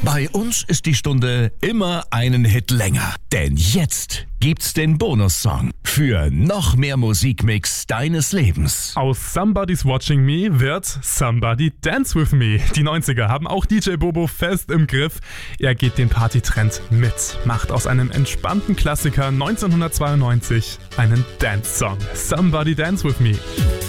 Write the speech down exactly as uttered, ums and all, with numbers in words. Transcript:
Bei uns ist die Stunde immer einen Hit länger. Denn jetzt gibt's den Bonussong für noch mehr Musikmix deines Lebens. Aus Somebody's Watching Me wird Somebody Dance With Me. Die neunziger haben auch D J Bobo fest im Griff. Er geht den Partytrend mit, macht aus einem entspannten Klassiker neunzehnhundertzweiundneunzig einen Dance-Song. Somebody Dance With Me.